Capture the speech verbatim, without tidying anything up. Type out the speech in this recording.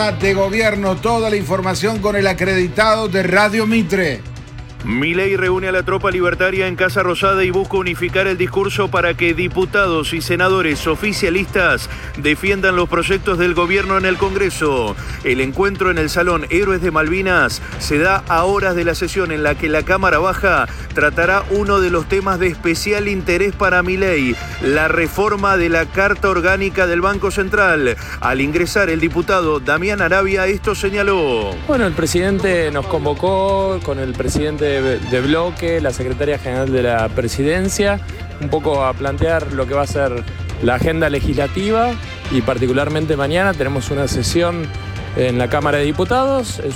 De gobierno, toda la información con el acreditado de Radio Mitre. Milei reúne a la tropa libertaria en Casa Rosada y busca unificar el discurso para que diputados y senadores oficialistas defiendan los proyectos del gobierno en el Congreso. El encuentro en el Salón Héroes de Malvinas se da a horas de la sesión en la que la Cámara Baja tratará uno de los temas de especial interés para Milei, la reforma de la Carta Orgánica del Banco Central. Al ingresar el diputado Damián Arabia esto señaló. Bueno, el presidente nos convocó con el presidente de bloque, la secretaria general de la presidencia, un poco a plantear lo que va a ser la agenda legislativa y particularmente mañana tenemos una sesión en la Cámara de Diputados. Es